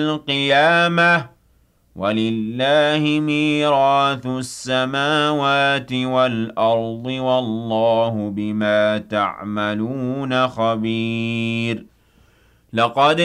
القيامة ولله ميراث السماوات والأرض والله بما تعملون خبير لقد